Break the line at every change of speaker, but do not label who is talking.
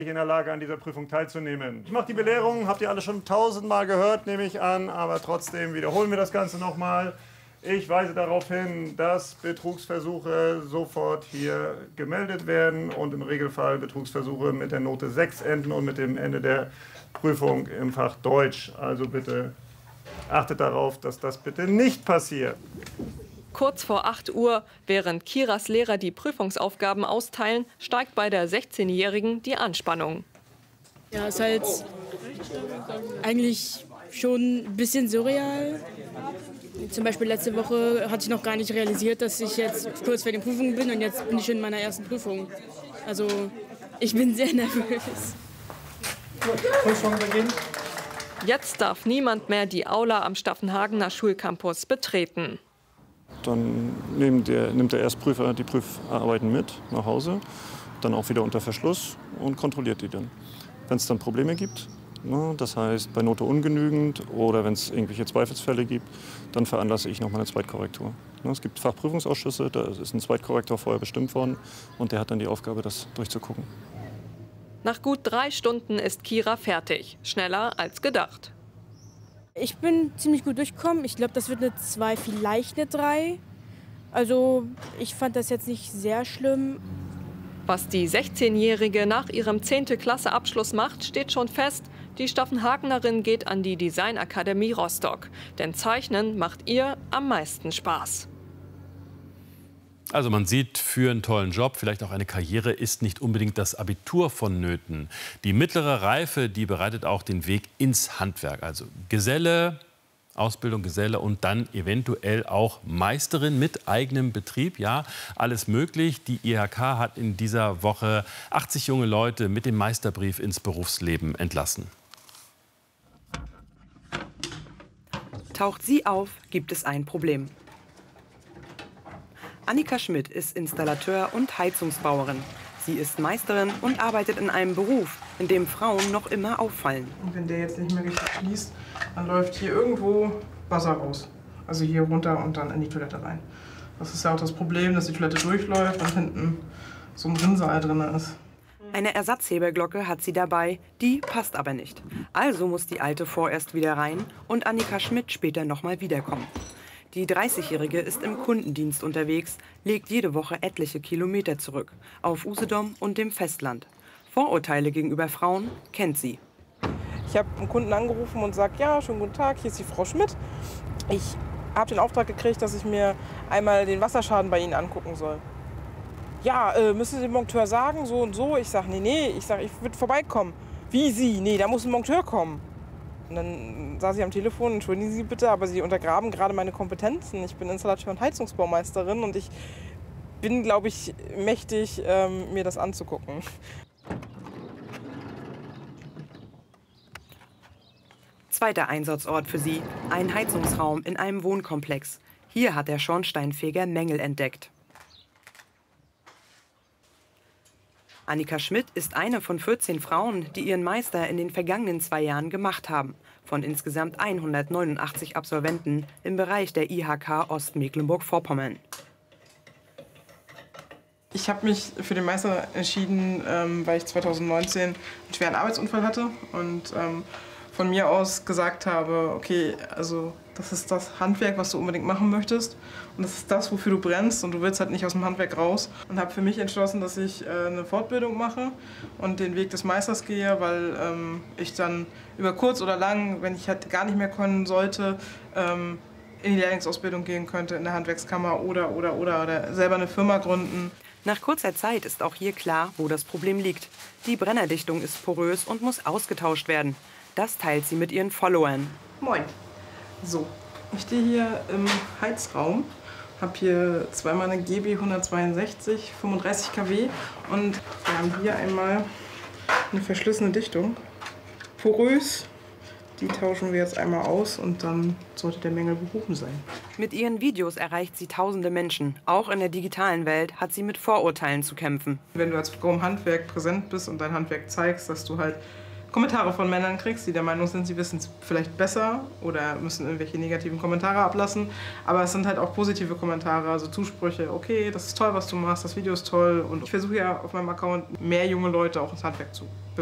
in der Lage, an dieser Prüfung teilzunehmen. Ich mache die Belehrung, habt ihr alle schon 1000-mal gehört, nehme ich an, aber trotzdem wiederholen wir das Ganze nochmal. Ich weise darauf hin, dass Betrugsversuche sofort hier gemeldet werden und im Regelfall Betrugsversuche mit der Note 6 enden und mit dem Ende der Prüfung im Fach Deutsch. Also bitte achtet darauf, dass das bitte nicht passiert.
Kurz vor 8 Uhr, während Kiras Lehrer die Prüfungsaufgaben austeilen, steigt bei der 16-Jährigen die Anspannung.
Ja, ist halt eigentlich schon ein bisschen surreal. Zum Beispiel letzte Woche hatte ich noch gar nicht realisiert, dass ich jetzt kurz vor den Prüfungen bin und jetzt bin ich schon in meiner ersten Prüfung. Also ich bin sehr nervös.
Prüfung beginnt.
Jetzt darf niemand mehr die Aula am Staffenhagener Schulcampus betreten.
Dann nimmt der Erstprüfer die Prüfarbeiten mit nach Hause, dann auch wieder unter Verschluss und kontrolliert die dann. Wenn es dann Probleme gibt, das heißt bei Note ungenügend oder wenn es irgendwelche Zweifelsfälle gibt, dann veranlasse ich nochmal eine Zweitkorrektur. Es gibt Fachprüfungsausschüsse, da ist ein Zweitkorrektor vorher bestimmt worden und der hat dann die Aufgabe, das durchzugucken.
Nach gut 3 Stunden ist Kira fertig, schneller als gedacht.
Ich bin ziemlich gut durchgekommen. Ich glaube, das wird eine 2, vielleicht eine 3. Also ich fand das jetzt nicht sehr schlimm.
Was die 16-Jährige nach ihrem 10. Klasse-Abschluss macht, steht schon fest. Die Staffenhagenerin geht an die Designakademie Rostock. Denn Zeichnen macht ihr am meisten Spaß.
Also man sieht, für einen tollen Job, vielleicht auch eine Karriere, ist nicht unbedingt das Abitur vonnöten. Die mittlere Reife, die bereitet auch den Weg ins Handwerk. Also Geselle, Ausbildung Geselle und dann eventuell auch Meisterin mit eigenem Betrieb. Ja, alles möglich. Die IHK hat in dieser Woche 80 junge Leute mit dem Meisterbrief ins Berufsleben entlassen.
Taucht sie auf, gibt es ein Problem. Annika Schmidt ist Installateur und Heizungsbauerin. Sie ist Meisterin und arbeitet in einem Beruf, in dem Frauen noch immer auffallen.
Und wenn der jetzt nicht mehr richtig fließt, dann läuft hier irgendwo Wasser raus. Also hier runter und dann in die Toilette rein. Das ist ja auch das Problem, dass die Toilette durchläuft und hinten so ein Rinnsal drin ist.
Eine Ersatzheberglocke hat sie dabei, die passt aber nicht. Also muss die alte vorerst wieder rein und Annika Schmidt später noch mal wiederkommen. Die 30-Jährige ist im Kundendienst unterwegs, legt jede Woche etliche Kilometer zurück, auf Usedom und dem Festland. Vorurteile gegenüber Frauen kennt sie.
Ich habe einen Kunden angerufen und sagt, ja, schönen guten Tag, hier ist die Frau Schmidt. Ich habe den Auftrag gekriegt, dass ich mir einmal den Wasserschaden bei Ihnen angucken soll. Ja, müssen Sie dem Monteur sagen, so und so? Ich sage, nee, ich würde vorbeikommen. Wie Sie? Nee, da muss ein Monteur kommen. Und dann saß ich am Telefon, entschuldigen Sie bitte, aber Sie untergraben gerade meine Kompetenzen. Ich bin Installateur und Heizungsbaumeisterin und ich bin, glaube ich, mächtig, mir das anzugucken.
Zweiter Einsatzort für sie, ein Heizungsraum in einem Wohnkomplex. Hier hat der Schornsteinfeger Mängel entdeckt. Annika Schmidt ist eine von 14 Frauen, die ihren Meister in den vergangenen 2 Jahren gemacht haben. Von insgesamt 189 Absolventen im Bereich der IHK Ostmecklenburg-Vorpommern.
Ich habe mich für den Meister entschieden, weil ich 2019 einen schweren Arbeitsunfall hatte und von mir aus gesagt habe, okay, also das ist das Handwerk, was du unbedingt machen möchtest und das ist das, wofür du brennst und du willst halt nicht aus dem Handwerk raus. Und habe für mich entschlossen, dass ich eine Fortbildung mache und den Weg des Meisters gehe, weil ich dann über kurz oder lang, wenn ich halt gar nicht mehr können sollte, in die Lehrlingsausbildung gehen könnte in der Handwerkskammer oder selber eine Firma gründen.
Nach kurzer Zeit ist auch hier klar, wo das Problem liegt. Die Brennerdichtung ist porös und muss ausgetauscht werden. Das teilt sie mit ihren Followern.
Moin. So, ich stehe hier im Heizraum, habe hier zweimal eine GB 162, 35 kW und wir haben hier einmal eine verschlissene Dichtung. Porös, die tauschen wir jetzt einmal aus und dann sollte der Mängel behoben sein.
Mit ihren Videos erreicht sie tausende Menschen. Auch in der digitalen Welt hat sie mit Vorurteilen zu kämpfen.
Wenn du als Frau im Handwerk präsent bist und dein Handwerk zeigst, dass du halt Kommentare von Männern kriegst, die der Meinung sind, sie wissen es vielleicht besser oder müssen irgendwelche negativen Kommentare ablassen. Aber es sind halt auch positive Kommentare, also Zusprüche, okay, das ist toll, was du machst, das Video ist toll. Und ich versuche ja auf meinem Account mehr junge Leute auch ins Handwerk zu